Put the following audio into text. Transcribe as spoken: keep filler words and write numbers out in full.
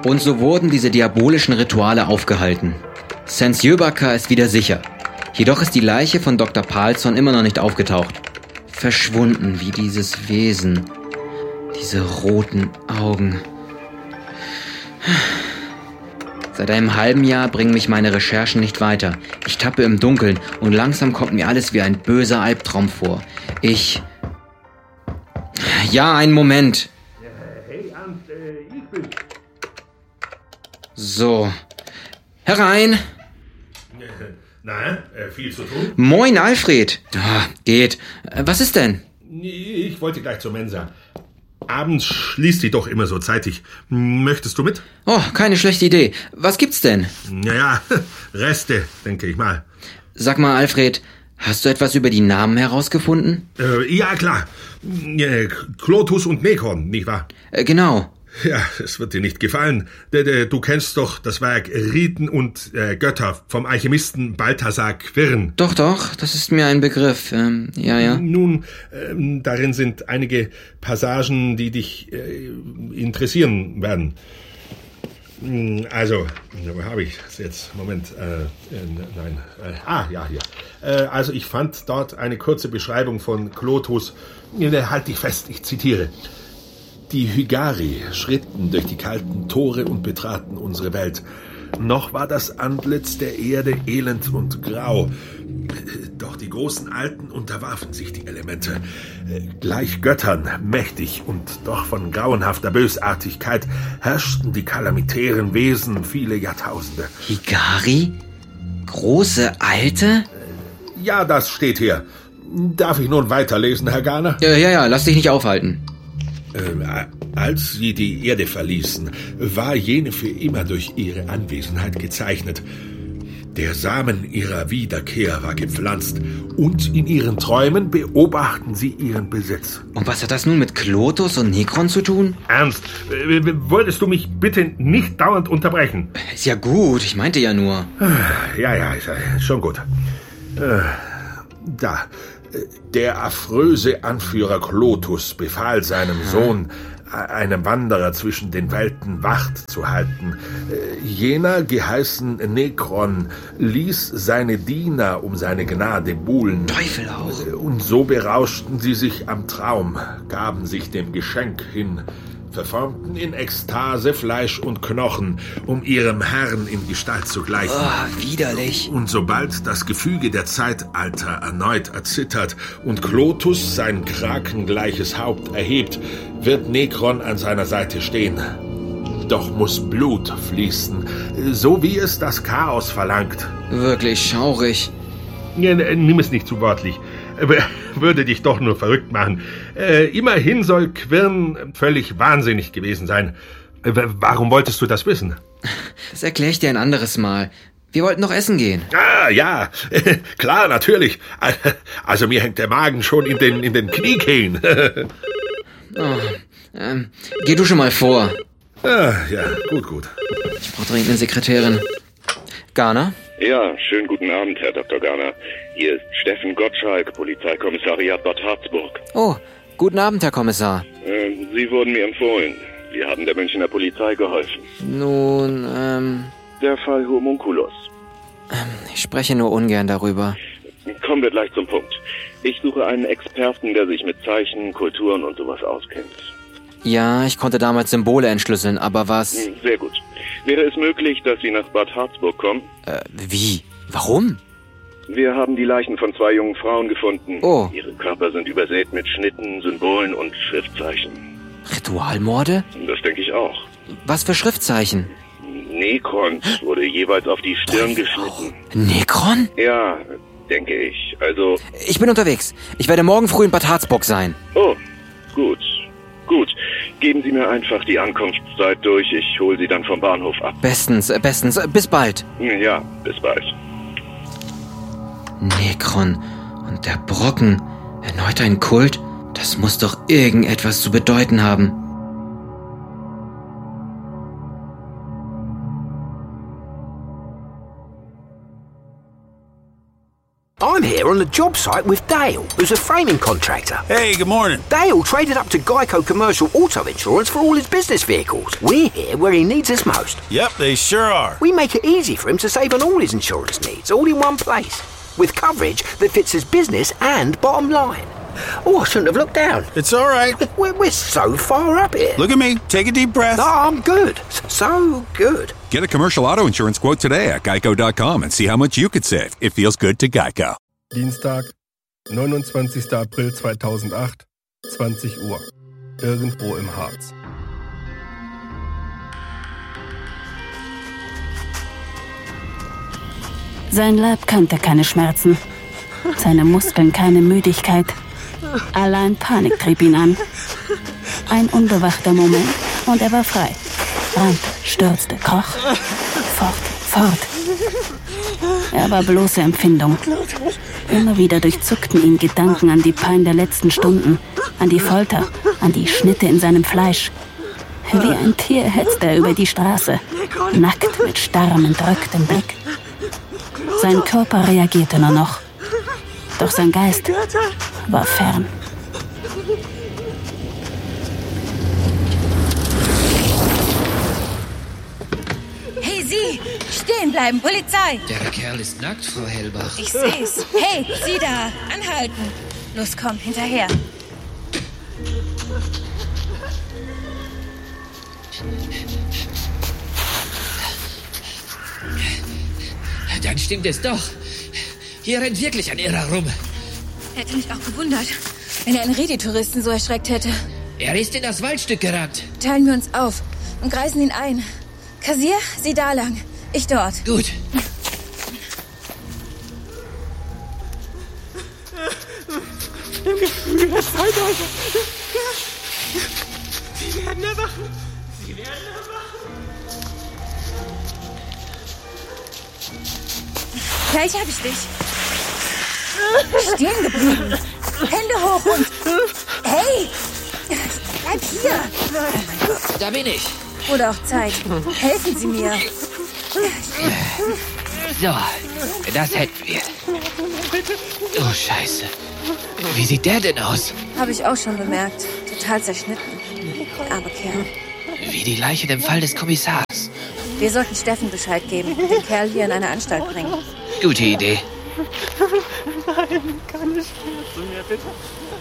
Und so wurden diese diabolischen Rituale aufgehalten. Sens-Jöbaka ist wieder sicher. Jedoch ist die Leiche von Doktor Palsson immer noch nicht aufgetaucht. Verschwunden wie dieses Wesen. Diese roten Augen. Seit einem halben Jahr bringen mich meine Recherchen nicht weiter. Ich tappe im Dunkeln und langsam kommt mir alles wie ein böser Albtraum vor. Ich... Ja, einen Moment. Hey, Ernst, äh, ich bin's. So. Herein. Na, äh, viel zu tun? Moin, Alfred. Ah, geht. Äh, Was ist denn? Ich wollte gleich zur Mensa. Abends schließt die doch immer so zeitig. Möchtest du mit? Oh, keine schlechte Idee. Was gibt's denn? Naja, Reste, denke ich mal. Sag mal, Alfred, hast du etwas über die Namen herausgefunden? Äh, ja, klar. Äh, Klotus und Nekron, nicht wahr? Äh, genau. Ja, es wird dir nicht gefallen. Du kennst doch das Werk Riten und äh, Götter vom Alchemisten Balthasar Quirn. Doch, doch, das ist mir ein Begriff. Ähm, ja, ja. Nun, ähm, darin sind einige Passagen, die dich äh, interessieren werden. Also, wo habe ich es jetzt? Moment, äh, äh, nein. Äh, ah, ja, hier. Äh, also, ich fand dort eine kurze Beschreibung von Klotus. Halt dich fest, ich zitiere. Die Hygari schritten durch die kalten Tore und betraten unsere Welt. Noch war das Antlitz der Erde elend und grau. Doch die großen Alten unterwarfen sich die Elemente. Gleich Göttern, mächtig und doch von grauenhafter Bösartigkeit, herrschten die kalamitären Wesen viele Jahrtausende. Hygari? Große Alte? Ja, das steht hier. Darf ich nun weiterlesen, Herr Garner? Ja, ja, ja, lass dich nicht aufhalten. Äh, als sie die Erde verließen, war jene für immer durch ihre Anwesenheit gezeichnet. Der Samen ihrer Wiederkehr war gepflanzt und in ihren Träumen beobachten sie ihren Besitz. Und was hat das nun mit Klotus und Nekron zu tun? Ernst, äh, würdest du mich bitte nicht dauernd unterbrechen? Ist ja gut, ich meinte ja nur. Ja, ja, ist ja schon gut. Äh, da... Der affröse Anführer Klotus befahl seinem Sohn, einem Wanderer zwischen den Welten Wacht zu halten. Jener, geheißen Nekron, ließ seine Diener um seine Gnade buhlen. Teufel auch. Und so berauschten sie sich am Traum, gaben sich dem Geschenk hin, verformten in Ekstase Fleisch und Knochen, um ihrem Herrn in Gestalt zu gleichen. Oh, widerlich. Und sobald das Gefüge der Zeitalter erneut erzittert und Klotus sein krakengleiches Haupt erhebt, wird Nekron an seiner Seite stehen. Doch muss Blut fließen, so wie es das Chaos verlangt. Wirklich schaurig. Ja, nimm es nicht zu wörtlich. Würde dich doch nur verrückt machen. Äh, immerhin soll Quirn völlig wahnsinnig gewesen sein. Äh, warum wolltest du das wissen? Das erkläre ich dir ein anderes Mal. Wir wollten noch essen gehen. Ah, ja, klar, natürlich. Also mir hängt der Magen schon in den, in den Kniekehlen. Oh, ähm, geh du schon mal vor. Ah, ja, gut, gut. Ich brauche dringend eine Sekretärin. Garner? Ja, schönen guten Abend, Herr Doktor Garner. Hier ist Steffen Gottschalk, Polizeikommissariat Bad Harzburg. Oh, guten Abend, Herr Kommissar. Äh, Sie wurden mir empfohlen. Sie haben der Münchner Polizei geholfen. Nun, ähm... Der Fall Homunculus. ähm ich spreche nur ungern darüber. Kommen wir gleich zum Punkt. Ich suche einen Experten, der sich mit Zeichen, Kulturen und sowas auskennt. Ja, ich konnte damals Symbole entschlüsseln, aber was... Hm, sehr gut. Wäre es möglich, dass Sie nach Bad Harzburg kommen? Äh, wie? Warum? Wir haben die Leichen von zwei jungen Frauen gefunden. Oh. Ihre Körper sind übersät mit Schnitten, Symbolen und Schriftzeichen. Ritualmorde? Das denke ich auch. Was für Schriftzeichen? Nekrons wurde jeweils auf die Stirn geschnitten. Nekron? Ja, denke ich. Also... Ich bin unterwegs. Ich werde morgen früh in Bad Harzburg sein. Oh, gut. Gut. Geben Sie mir einfach die Ankunftszeit durch. Ich hole Sie dann vom Bahnhof ab. Bestens, äh, bestens. Äh, Bis bald. Ja, bis bald. Nekron und der Brocken. Erneut ein Kult? Das muss doch irgendetwas zu bedeuten haben. I'm here on the job site with Dale, who's a framing contractor. Hey, good morning. Dale traded up to Geico Commercial Auto Insurance for all his business vehicles. We're here where he needs us most. Yep, they sure are. We make it easy for him to save on all his insurance needs, all in one place, with coverage that fits his business and bottom line. Oh, I shouldn't have looked down. It's all right. We're, we're so far up here. Look at me. Take a deep breath. Oh, I'm good. So good. Get a commercial auto insurance quote today at geico dot com and see how much you could save. It feels good to Geico. Dienstag, neunundzwanzigster April zweitausendacht, zwanzig Uhr. Irgendwo im Harz. Sein Leib kannte keine Schmerzen, seine Muskeln keine Müdigkeit. Allein Panik trieb ihn an. Ein unbewachter Moment und er war frei. Rannte, stürzte, kroch. Fort, fort. Er war bloße Empfindung. Immer wieder durchzuckten ihn Gedanken an die Pein der letzten Stunden, an die Folter, an die Schnitte in seinem Fleisch. Wie ein Tier hetzte er über die Straße, nackt mit starrem, entrücktem Blick. Sein Körper reagierte nur noch. Doch sein Geist war fern. Hey, Sie! Stehen bleiben, Polizei! Der Kerl ist nackt, Frau Hellbach. Ich seh's. Hey, Sie da! Anhalten! Los, komm, hinterher. Dann stimmt es doch. Hier rennt wirklich ein Irrer rum. Hätte mich auch gewundert, wenn er einen Redi-Touristen so erschreckt hätte. Er ist in das Waldstück gerannt. Teilen wir uns auf und kreisen ihn ein. Kassier, Sie da lang. Ich dort. Gut. Im Gefühl der Zeitalter. Sie werden erwachen. Sie werden erwachen. Gleich hab ich dich. Stehen geblieben. Hände hoch und... Hey! Bleib hier! Oh mein Gott. Da bin ich. Wurde auch Zeit. Helfen Sie mir. So, das hätten wir. Oh, Scheiße. Wie sieht der denn aus? Habe ich auch schon bemerkt. Total zerschnitten. Armer Kerl. Wie die Leiche im Fall des Kommissars. Wir sollten Steffen Bescheid geben und den Kerl hier in eine Anstalt bringen. Gute Idee. Nein, keine Schmerzen mehr, bitte.